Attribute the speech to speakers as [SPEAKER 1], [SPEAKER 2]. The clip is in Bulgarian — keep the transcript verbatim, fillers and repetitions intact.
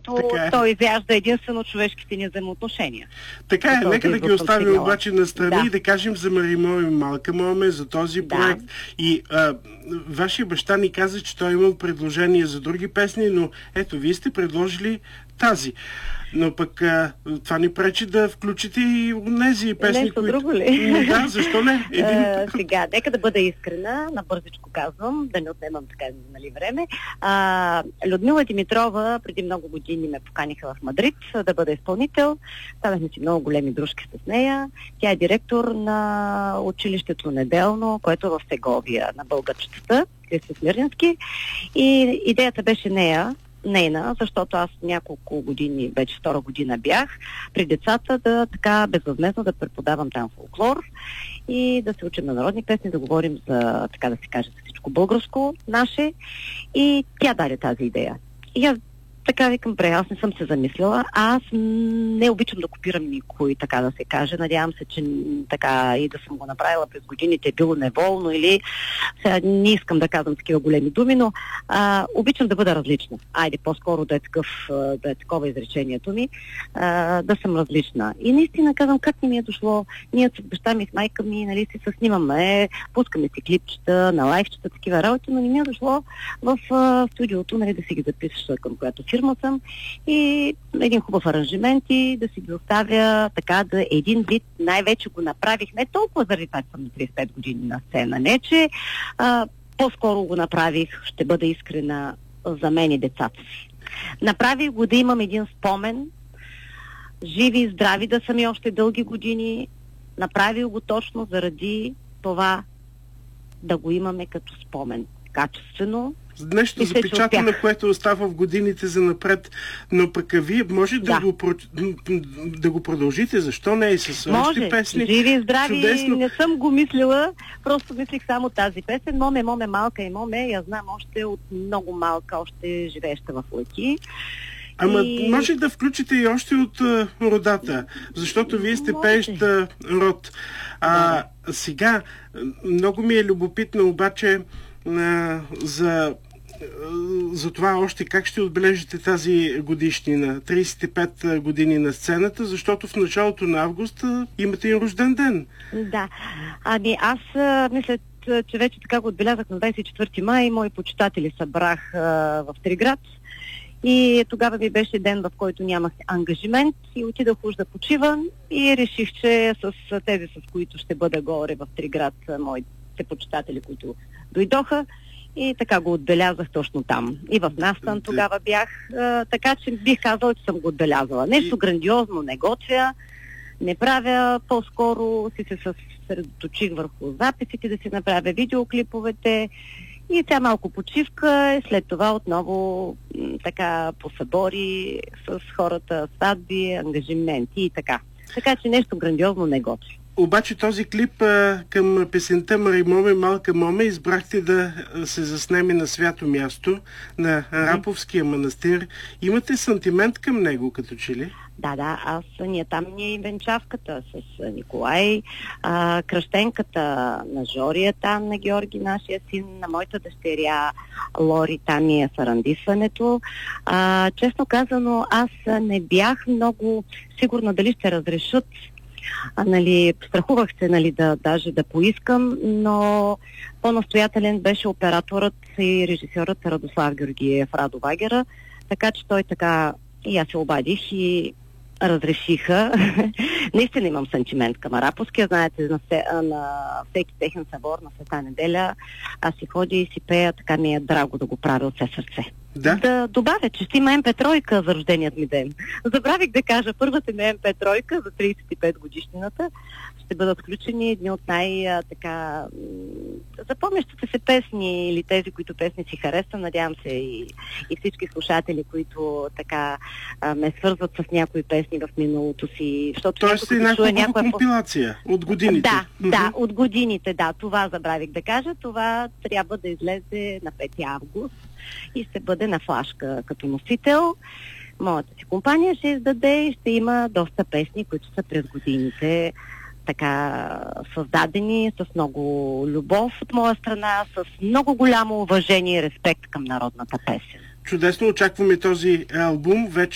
[SPEAKER 1] защото
[SPEAKER 2] е.
[SPEAKER 1] той изяжда единствено човешките ни взаимоотношения.
[SPEAKER 2] Така е, нека да ги оставим обаче на страни
[SPEAKER 1] да.
[SPEAKER 2] и да кажем за Маримо и Малка Моме, за този
[SPEAKER 1] да.
[SPEAKER 2] проект. И а, вашия баща ни каза, че той имал предложения за други песни, но ето, вие сте предложили тази. Но пък а, това ни пречи да включите и тези песни,
[SPEAKER 1] нещо
[SPEAKER 2] които...
[SPEAKER 1] друго ли?
[SPEAKER 2] Да, защо не? Един...
[SPEAKER 1] А, сега, нека да бъда искрена, набързичко казвам, да не отнемам така, нали, време. А, Людмила Димитрова преди много години ме поканиха в Мадрид да бъда изпълнител. Станахме си много големи дружки с нея. Тя е директор на училището Неделно, което е в Сеговия, на българчетата, Христо Смирненски. И идеята беше нея, нейна, защото аз няколко години, вече втора година бях при децата да така безвъзмездно да преподавам там фолклор и да се учим на народни песни, да говорим за, така да се каже, за всичко българско наше. И тя даде тази идея. И аз така викам, бре, аз не съм се замислила. Аз не обичам да копирам никой, така да се каже. Надявам се, че така и да съм го направила през годините е било неволно или сега не искам да казвам такива големи думи, но а, обичам да бъда различна. Айде, по-скоро да е, такъв, да е такова изречението ми, а, да съм различна. И наистина казвам, как не ми е дошло. Ние с баща ми, с майка ми, нали, си се снимаме, пускаме си клипчета, на лайфчета, такива работи, но не ми е дошло в а, студиото, нали, да си ги записваш, към която фирма съм, и един хубав аранжимент и да си ги оставя така, да един вид, най-вече го направих, не толкова заради това, че съм на тридесет и пет години на сцена, не че а, по-скоро го направих, ще бъда искрена, за мен и децата си. Направих го да имам един спомен, живи и здрави да съм и още дълги години, направих го точно заради това да го имаме като спомен. Качествено.
[SPEAKER 2] Нещо запечатано, което остава в годините за напред, но пък вие може да, да. Го, да го продължите, защо не и с
[SPEAKER 1] може.
[SPEAKER 2] Още песни?
[SPEAKER 1] Живи и здрави,
[SPEAKER 2] чудесно.
[SPEAKER 1] Не съм го мислила, просто мислих само тази песен. Моме, моме, малка и моме, я знам още от много малка, още живееща в Лъки.
[SPEAKER 2] Ама
[SPEAKER 1] и...
[SPEAKER 2] може да включите и още от uh, родата, защото вие сте пеещ uh, род. А, да. Сега, много ми е любопитно обаче uh, за за това още как ще отбележите тази годишнина, тридесет и пет години на сцената, защото в началото на август имате и рожден ден.
[SPEAKER 1] Да. Ами аз а, мисля, че вече така го отбелязах на двадесет и четвърти май. Мои почитатели събрах а, в Триград и тогава ми беше ден, в който нямах ангажимент и отидах уж да почивам и реших, че с тези, с които ще бъда горе в Триград, моите почитатели, които дойдоха, и така го отбелязах точно там. И в Настан тогава бях, а, така че бих казала, че съм го отбелязала. Нещо грандиозно не готвя, не правя, по-скоро си се съсредоточих върху записите, да си направя видеоклиповете и сега малко почивка и след това отново м- така по събори с хората, сватби, ангажименти и така. Така че нещо грандиозно не готвя.
[SPEAKER 2] Обаче този клип а, към песента Маримоме, Малка Моме избрахте да се заснеме на свято място, на Раповския манастир. Имате сантимент към него, като че ли?
[SPEAKER 1] Да, да, аз ние там ни е и венчавката с Николай, а, кръщенката на Жори е там, на Георги, нашия син, на моята дъщеря Лори, там ни е сарандисването. А, честно казано, аз не бях много сигурна дали ще разрешат. А, нали, страхувах се, нали, да, даже да поискам, но по-настоятелен беше операторът и режисьорът Радослав Георгиев, Радо Вагера, така че той така и аз се обадих и разрешиха. Наистина имам сантимент към Раповския, знаете, на, все, на всеки техен събор на Света неделя аз си ходя и си пея, така ми е драго да го правя от все сърце.
[SPEAKER 2] Да?
[SPEAKER 1] Да добавя, че ще има Ем Пе тройка за рожденият ми ден. Забравих да кажа, първата ми Ем Пе тройка за тридесет и пет годишнината ще бъдат включени едни от най-така запомнящите се песни или тези, които песни си харесвам. Надявам се и, и всички слушатели, които така а, ме свързват с някои песни в миналото си.
[SPEAKER 2] Тоест е някаква някаква компилация от годините.
[SPEAKER 1] Да, да, от годините, да. Това забравих да кажа. Това трябва да излезе на пети август и ще бъде на флашка като носител. Моята си компания ще издаде и ще има доста песни, които са през годините така създадени с много любов от моя страна, с много голямо уважение и респект към народната песен.
[SPEAKER 2] Чудесно, очакваме този албум вече